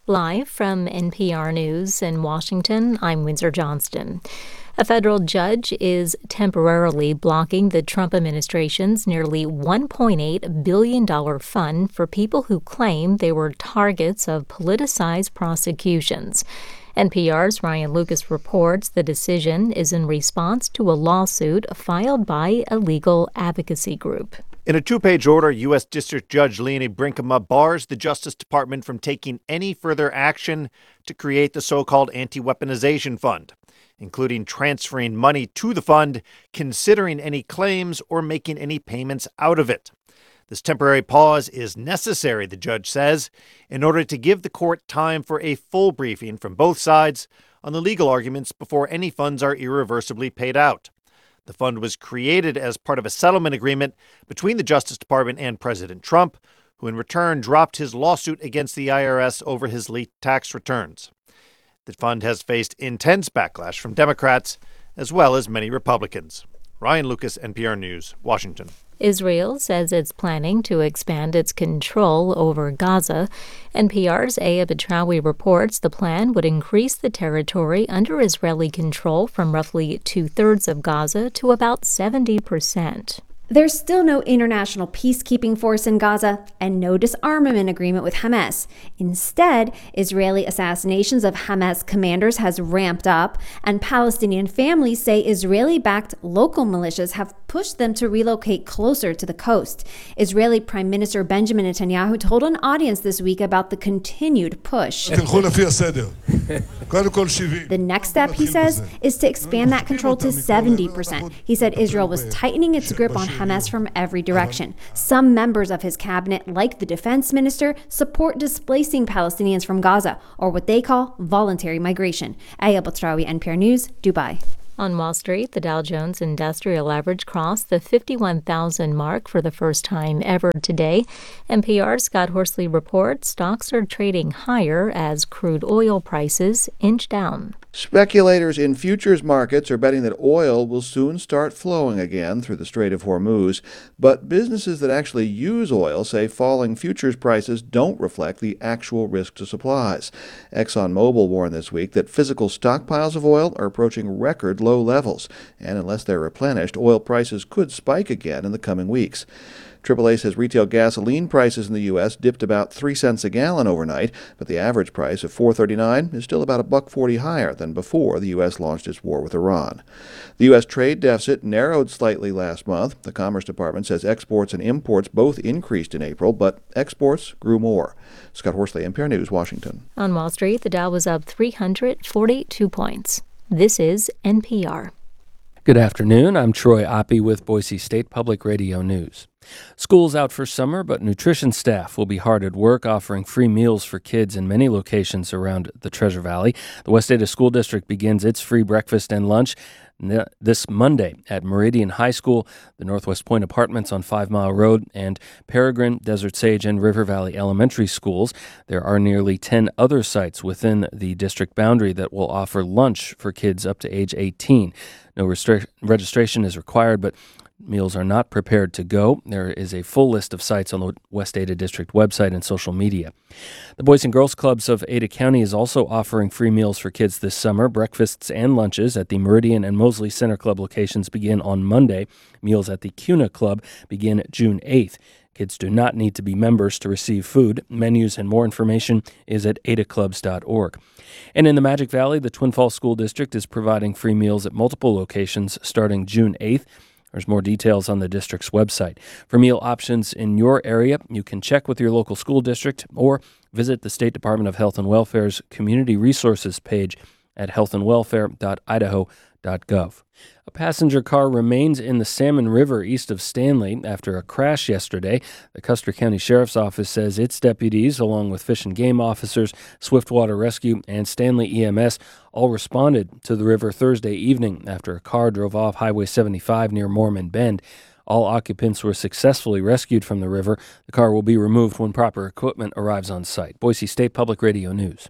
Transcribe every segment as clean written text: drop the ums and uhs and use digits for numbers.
Live from NPR News in Washington, I'm Windsor Johnston. A federal judge is temporarily blocking the Trump administration's nearly $1.8 billion fund for people who claim they were targets of politicized prosecutions. NPR's Ryan Lucas reports the decision is in response to a lawsuit filed by a legal advocacy group. In a two-page order, U.S. District Judge Leonie Brinkema bars the Justice Department from taking any further action to create the so-called anti-weaponization fund, including transferring money to the fund, considering any claims, or making any payments out of it. This temporary pause is necessary, the judge says, in order to give the court time for a full briefing from both sides on the legal arguments before any funds are irreversibly paid out. The fund was created as part of a settlement agreement between the Justice Department and President Trump, who in return dropped his lawsuit against the IRS over his leaked tax returns. The fund has faced intense backlash from Democrats as well as many Republicans. Ryan Lucas, NPR News, Washington. Israel says it's planning to expand its control over Gaza. NPR's Aya Betrawi reports the plan would increase the territory under Israeli control from roughly two-thirds of Gaza to about 70%. There's still no international peacekeeping force in Gaza and no disarmament agreement with Hamas. Instead, Israeli assassinations of Hamas commanders has ramped up, and Palestinian families say Israeli-backed local militias have pushed them to relocate closer to the coast. Israeli Prime Minister Benjamin Netanyahu told an audience this week about the continued push. The next step, he says, is to expand that control to 70%. He said Israel was tightening its grip on Hamas from every direction. Some members of his cabinet, like the defense minister, support displacing Palestinians from Gaza, or what they call voluntary migration. Aya Betrawi, NPR News, Dubai. On Wall Street, the Dow Jones Industrial Average crossed the 51,000 mark for the first time ever today. NPR's Scott Horsley reports stocks are trading higher as crude oil prices inch down. Speculators in futures markets are betting that oil will soon start flowing again through the Strait of Hormuz, but businesses that actually use oil say falling futures prices don't reflect the actual risk to supplies. ExxonMobil warned this week that physical stockpiles of oil are approaching record low levels, and unless they're replenished, oil prices could spike again in the coming weeks. AAA says retail gasoline prices in the U.S. dipped about 3 cents a gallon overnight, but the average price of $4.39 is still about $1.40 higher than before the U.S. launched its war with Iran. The U.S. trade deficit narrowed slightly last month. The Commerce Department says exports and imports both increased in April, but exports grew more. Scott Horsley, NPR News, Washington. On Wall Street, the Dow was up 342 points. This is NPR. Good afternoon. I'm Troy Oppie with Boise State Public Radio News. School's out for summer, but nutrition staff will be hard at work offering free meals for kids in many locations around the Treasure Valley. The West Ada School District begins its free breakfast and lunch this Monday at Meridian High School, the Northwest Point Apartments on 5 Mile Road, and Peregrine, Desert Sage, and River Valley Elementary Schools. There are nearly 10 other sites within the district boundary that will offer lunch for kids up to age 18. No registration is required, but meals are not prepared to go. There is a full list of sites on the West Ada District website and social media. The Boys and Girls Clubs of Ada County is also offering free meals for kids this summer. Breakfasts and lunches at the Meridian and Mosley Center Club locations begin on Monday. Meals at the Cuna Club begin June 8th. Kids do not need to be members to receive food. Menus and more information is at adaclubs.org. And in the Magic Valley, the Twin Falls School District is providing free meals at multiple locations starting June 8th. There's more details on the district's website. For meal options in your area, you can check with your local school district or visit the State Department of Health and Welfare's Community Resources page at healthandwelfare.idaho.gov. A passenger car remains in the Salmon River east of Stanley after a crash yesterday. The Custer County Sheriff's Office says its deputies, along with Fish and Game officers, Swiftwater Rescue, and Stanley EMS, all responded to the river Thursday evening after a car drove off Highway 75 near Mormon Bend. All occupants were successfully rescued from the river. The car will be removed when proper equipment arrives on site. Boise State Public Radio News.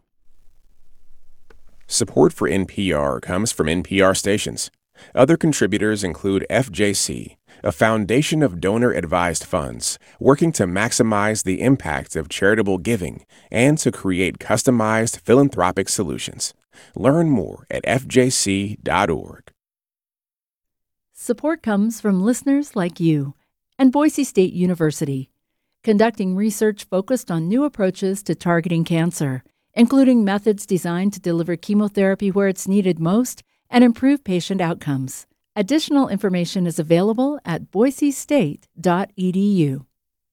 Support for NPR comes from NPR stations. Other contributors include FJC, a foundation of donor-advised funds working to maximize the impact of charitable giving and to create customized philanthropic solutions. Learn more at fjc.org. Support comes from listeners like you and Boise State University, conducting research focused on new approaches to targeting cancer, including methods designed to deliver chemotherapy where it's needed most and improve patient outcomes. Additional information is available at boisestate.edu.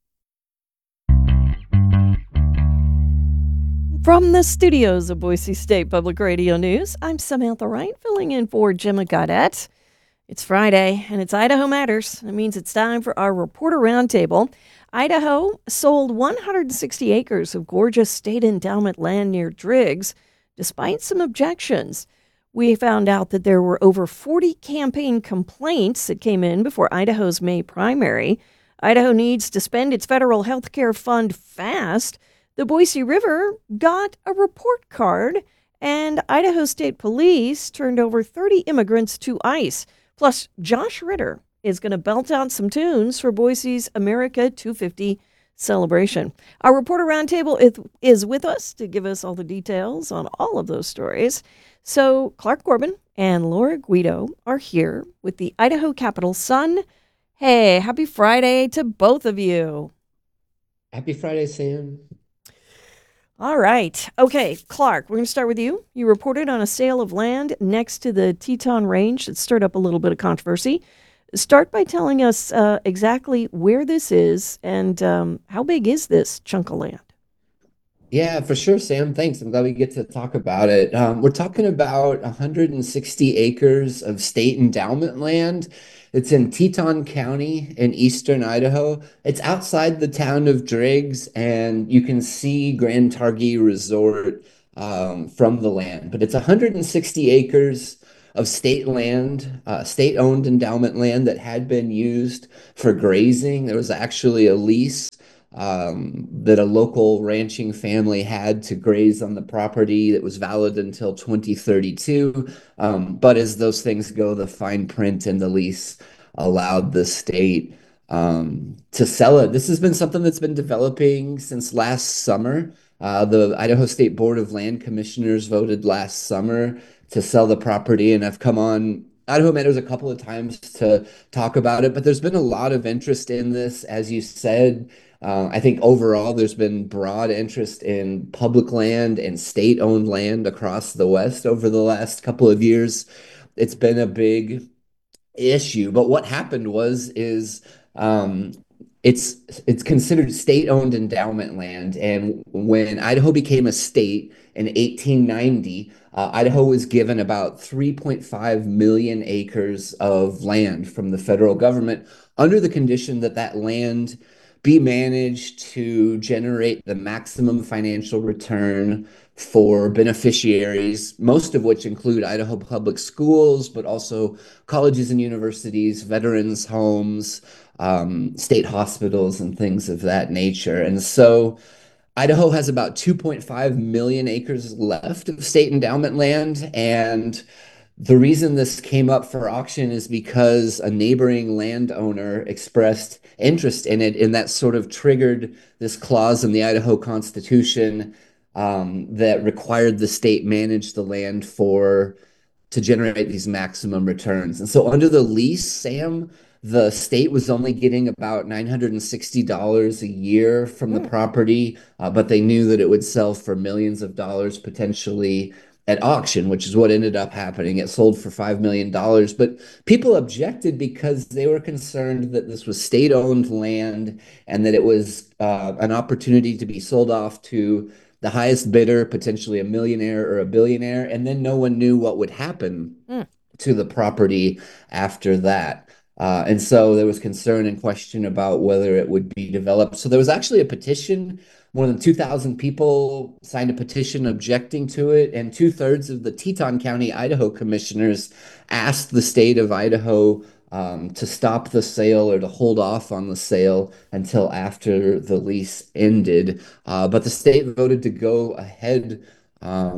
From the studios of Boise State Public Radio News, I'm Samantha Wright, filling in for Gemma Gaudette. It's Friday, and it's Idaho Matters. That means it's time for our Reporter Roundtable. Idaho sold 160 acres of gorgeous state endowment land near Driggs, despite some objections. We found out that there were over 40 campaign complaints that came in before Idaho's May primary. Idaho needs to spend its federal health care fund fast. The Boise River got a report card, and Idaho State Police turned over 30 immigrants to ICE. Plus, Josh Ritter is going to belt out some tunes for Boise's America 250 celebration. Our Reporter Roundtable is with us to give us all the details on all of those stories. So Clark Corbin and Laura Guido are here with the Idaho Capital Sun. Hey, happy Friday to both of you. Happy Friday, Sam. All right. Okay, Clark, we're going to start with you. You reported on a sale of land next to the Teton Range that stirred up a little bit of controversy. Start by telling us exactly where this is and how big is this chunk of land? Yeah, for sure, Sam. Thanks. I'm glad we get to talk about it. We're talking about 160 acres of state endowment land. It's in Teton County in eastern Idaho. It's outside the town of Driggs, and you can see Grand Targhee Resort from the land. But it's 160 acres of state land, state-owned endowment land that had been used for grazing. There was actually a lease that a local ranching family had to graze on the property that was valid until 2032. But as those things go, the fine print in the lease allowed the state to sell it. This has been something that's been developing since last summer. The Idaho State Board of Land Commissioners voted last summer to sell the property, and I've come on Idaho Matters a couple of times to talk about it, but there's been a lot of interest in this, as you said. I think overall there's been broad interest in public land and state-owned land across the West over the last couple of years. It's been a big issue, but what happened is it's considered state-owned endowment land, and when Idaho became a state in 1890, Idaho was given about 3.5 million acres of land from the federal government under the condition that that land be managed to generate the maximum financial return for beneficiaries, most of which include Idaho public schools, but also colleges and universities, veterans' homes, state hospitals, and things of that nature. And so Idaho has about 2.5 million acres left of state endowment land, and the reason this came up for auction is because a neighboring landowner expressed interest in it, and that sort of triggered this clause in the Idaho Constitution that required the state manage the land to generate these maximum returns. And so under the lease, Sam, the state was only getting about $960 a year from the property, but they knew that it would sell for millions of dollars potentially at auction, which is what ended up happening. It sold for $5 million, but people objected because they were concerned that this was state-owned land and that it was an opportunity to be sold off to the highest bidder, potentially a millionaire or a billionaire, and then no one knew what would happen to the property after that. And so there was concern and question about whether it would be developed. So there was actually a petition. More than 2,000 people signed a petition objecting to it, and 2/3 of the Teton County, Idaho commissioners asked the state of Idaho to stop the sale or to hold off on the sale until after the lease ended. But the state voted to go ahead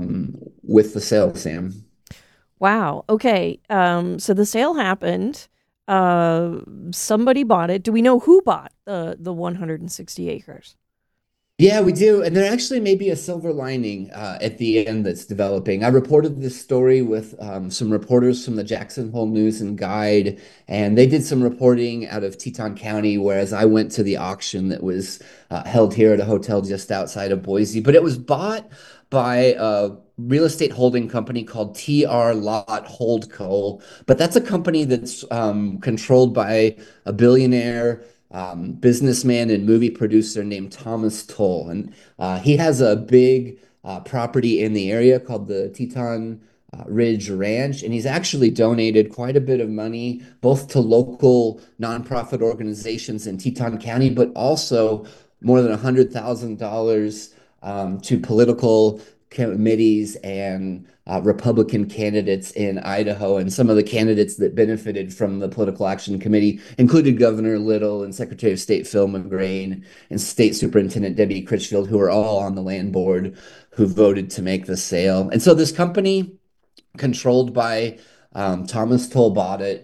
with the sale, Sam. Wow. Okay. So the sale happened. Somebody bought it. Do we know who bought the 160 acres? Yeah, we do. And there actually may be a silver lining at the end that's developing. I reported this story with some reporters from the Jackson Hole News and Guide, and they did some reporting out of Teton County, whereas I went to the auction that was held here at a hotel just outside of Boise. But it was bought by a real estate holding company called TR Lot Holdco. But that's a company that's controlled by a billionaire businessman and movie producer named Thomas Tull. And he has a big property in the area called the Teton Ridge Ranch. And he's actually donated quite a bit of money, both to local nonprofit organizations in Teton County, but also more than $100,000 to political committees and Republican candidates in Idaho. And some of the candidates that benefited from the Political Action Committee included Governor Little and Secretary of State Phil McGrain and State Superintendent Debbie Critchfield, who are all on the land board who voted to make the sale. And so this company, controlled by Thomas Tull, bought it.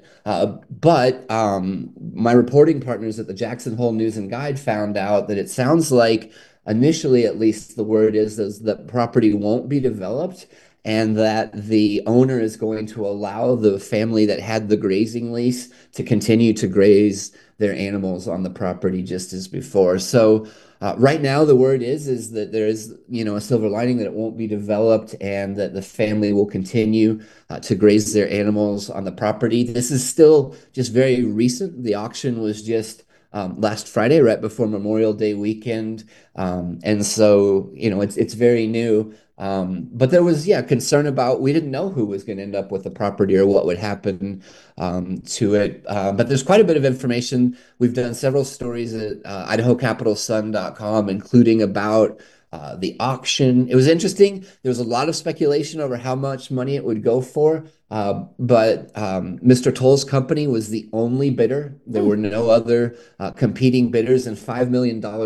But my reporting partners at the Jackson Hole News and Guide found out that it sounds like, initially at least, the word is that property won't be developed, and that the owner is going to allow the family that had the grazing lease to continue to graze their animals on the property just as before. So right now, the word is that there is, a silver lining, that it won't be developed and that the family will continue to graze their animals on the property. This is still just very recent. The auction was just last Friday, right before Memorial Day weekend. And so, it's very new. But there was, concern about, we didn't know who was going to end up with the property or what would happen to it. But there's quite a bit of information. We've done several stories at IdahoCapitalSun.com, including about the auction. It was interesting. There was a lot of speculation over how much money it would go for. But Mr. Tull's company was the only bidder. There were no other competing bidders, and $5 million